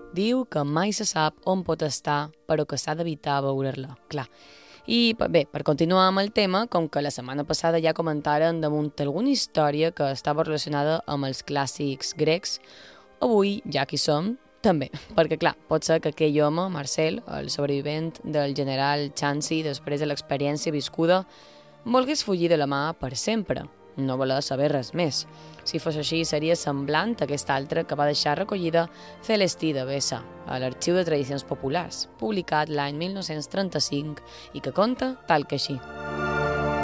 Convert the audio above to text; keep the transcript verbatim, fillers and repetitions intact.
Diu que mai se sap on pot estar, però que s'ha d'evitar veure-la, clar. I bé, per continuar amb el tema, com que la setmana passada ja comentaren damunt alguna història que estava relacionada amb els clàssics grecs, avui, ja que hi som, també, perquè clar, pot ser que aquell home, Marcel, el sobrevivent del general Chancy després de l'experiència viscuda, volgués fugir de la mà per sempre, no voler saber res més. Si fos així, seria semblant a aquesta altra que va deixar recollida Celestí de Bessa, a l'Arxiu de Tradicions Populars, publicat l'any mil nou-cents trenta-cinc i que conta tal que així.